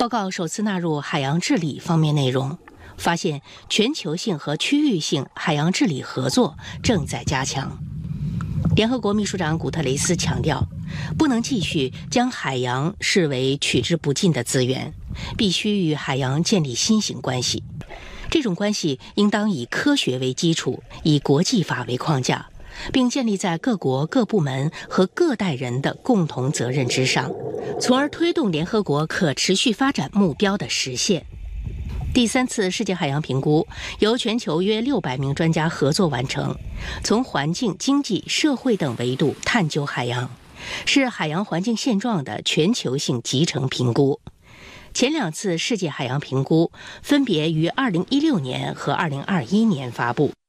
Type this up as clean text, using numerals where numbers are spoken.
报告首次纳入海洋治理方面内容，发现全球性和区域性海洋治理合作正在加强。联合国秘书长古特雷斯强调，不能继续将海洋视为取之不尽的资源，必须与海洋建立新型关系。这种关系应当以科学为基础，以国际法为框架，并建立在各国各部门和各代人的共同责任之上，从而推动联合国可持续发展目标的实现。第3次世界海洋评估由全球约600名专家合作完成，从环境、经济、社会等维度探究海洋，是海洋环境现状的全球性集成评估。前2次世界海洋评估分别于2016年和2021年发布。